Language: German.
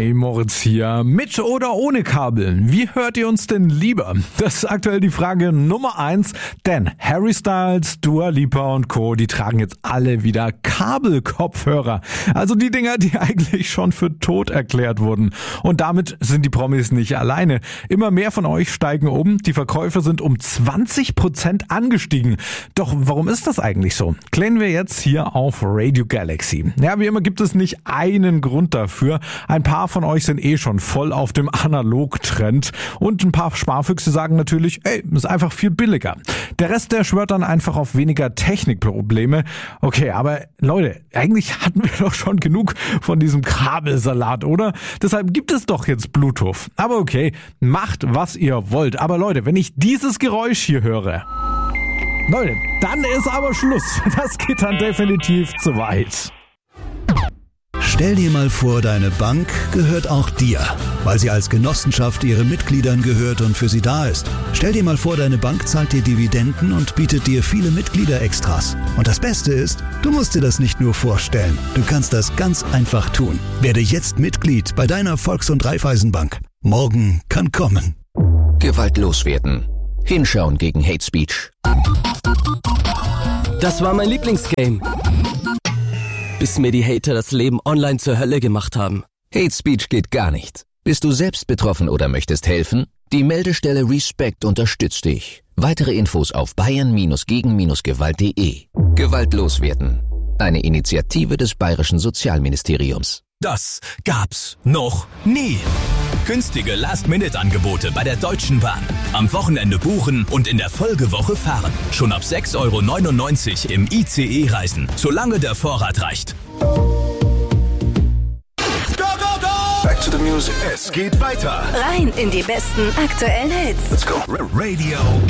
Hi, Moritz hier. Mit oder ohne Kabel? Wie hört ihr uns denn lieber? Das ist aktuell die Frage Nummer 1, denn Harry Styles, Dua Lipa und Co., die tragen jetzt alle wieder Kabelkopfhörer. Also die Dinger, die eigentlich schon für tot erklärt wurden. Und damit sind die Promis nicht alleine. Immer mehr von euch steigen um. Die Verkäufe sind um 20% angestiegen. Doch warum ist das eigentlich so? Klären wir jetzt hier auf Radio Galaxy. Ja, wie immer gibt es nicht einen Grund dafür. Ein paar von euch sind schon voll auf dem Analog-Trend und ein paar Sparfüchse sagen natürlich, ist einfach viel billiger. Der Rest, der schwört dann einfach auf weniger Technikprobleme. Okay, aber Leute, eigentlich hatten wir doch schon genug von diesem Kabelsalat, oder? Deshalb gibt es doch jetzt Bluetooth. Aber okay, macht was ihr wollt. Aber Leute, wenn ich dieses Geräusch hier höre, Leute, dann ist aber Schluss. Das geht dann definitiv zu weit. Stell dir mal vor, deine Bank gehört auch dir, weil sie als Genossenschaft ihren Mitgliedern gehört und für sie da ist. Stell dir mal vor, deine Bank zahlt dir Dividenden und bietet dir viele Mitgliederextras. Und das Beste ist, du musst dir das nicht nur vorstellen, du kannst das ganz einfach tun. Werde jetzt Mitglied bei deiner Volks- und Raiffeisenbank. Morgen kann kommen. Gewalt loswerden. Hinschauen gegen Hate Speech. Das war mein Lieblingsgame. Bis mir die Hater das Leben online zur Hölle gemacht haben. Hate Speech geht gar nicht. Bist du selbst betroffen oder möchtest helfen? Die Meldestelle Respect unterstützt dich. Weitere Infos auf bayern-gegen-gewalt.de. Gewalt loswerden. Eine Initiative des Bayerischen Sozialministeriums. Das gab's noch nie. Günstige Last-Minute-Angebote bei der Deutschen Bahn. Am Wochenende buchen und in der Folgewoche fahren. Schon ab 6,99 € im ICE reisen, solange der Vorrat reicht. Back to the music. Es geht weiter. Rein in die besten aktuellen Hits. Let's go. Radio